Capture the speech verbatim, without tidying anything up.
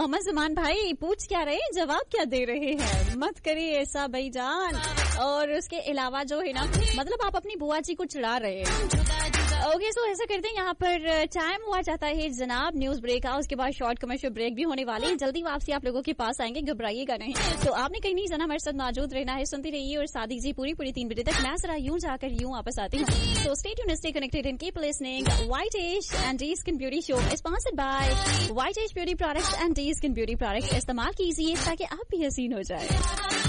मोहम्मद जमान भाई पूछ क्या रहे हैं, जवाब क्या दे रहे हैं, मत करिए ऐसा भाईजान। और उसके अलावा जो है ना, मतलब आप अपनी बुआ जी को चिढ़ा रहे हैं। ओके सो ऐसा करते हैं, यहाँ पर टाइम हुआ जाता है जनाब न्यूज ब्रेक का, उसके बाद शॉर्ट कमर्शियल ब्रेक भी होने वाली है। जल्दी वापसी आप लोगों के पास आएंगे, घबराइएगा नहीं। तो आपने कहीं नहीं जाना, हमारे साथ मौजूद रहना है, सुनती रहिए और साथ दीजिए पूरी पूरी तीन बजे तक। मैं जरा यूं जाकर यूं वापस आती हूँ। So stay tuned, stay connected and keep listening. White Age and D-Skin Beauty Show is sponsored by White Age Beauty Products and D-Skin Beauty Products. इस्तेमाल कीजिए ताकि आप भी हसीन हो जाए।